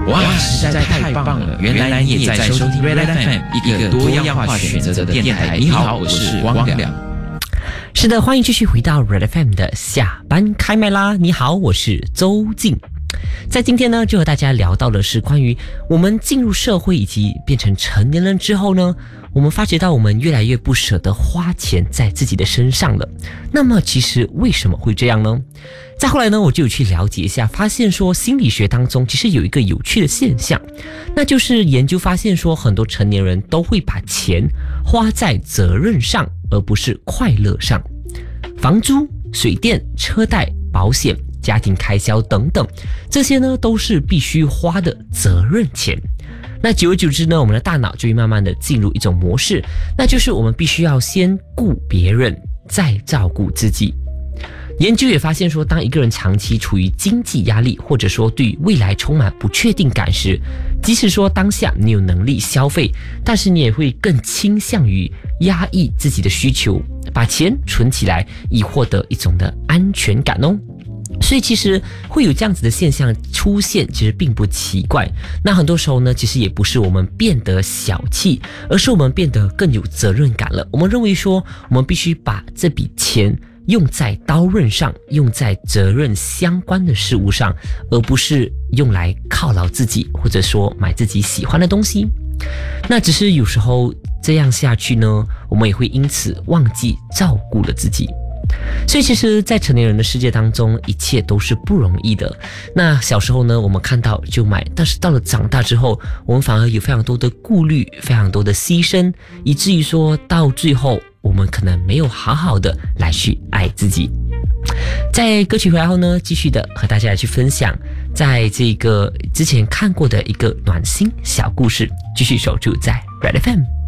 哇，实在太棒了！原来你也在收听 Red FM， 一个多样化选择的电台。你好，我是光良。 是的，欢迎继续回到 Red FM 的下班开麦啦！你好，我是周静。在今天呢，就和大家聊到的是关于我们进入社会以及变成成年人之后呢，我们发觉到我们越来越不舍得花钱在自己的身上了。那么其实为什么会这样呢？再后来呢，我就有去了解一下，发现说心理学当中其实有一个有趣的现象，那就是研究发现说很多成年人都会把钱花在责任上，而不是快乐上。房租、水电、车贷、保险、家庭开销等等，这些呢都是必须花的责任钱。那久而久之呢，我们的大脑就会慢慢的进入一种模式，那就是我们必须要先顾别人，再照顾自己。研究也发现说，当一个人长期处于经济压力，或者说对未来充满不确定感时，即使说当下你有能力消费，但是你也会更倾向于压抑自己的需求，把钱存起来，以获得一种的安全感哦。所以其实会有这样子的现象出现，其实并不奇怪。那很多时候呢，其实也不是我们变得小气，而是我们变得更有责任感了。我们认为说，我们必须把这笔钱用在刀刃上，用在责任相关的事物上，而不是用来犒劳自己，或者说买自己喜欢的东西。那只是有时候这样下去呢，我们也会因此忘记照顾了自己。所以其实在成年人的世界当中，一切都是不容易的。那小时候呢，我们看到就买，但是到了长大之后，我们反而有非常多的顾虑，非常多的牺牲，以至于说到最后，我们可能没有好好的来去爱自己。在歌曲回来后呢，继续的和大家来去分享在这个之前看过的一个暖心小故事，继续守住在 Red FM。